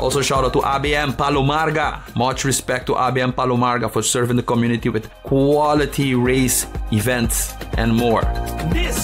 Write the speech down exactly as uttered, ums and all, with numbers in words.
Also shout out to A B M Palomarga. Much respect to A B M Palomarga for serving the community with quality race events and more. This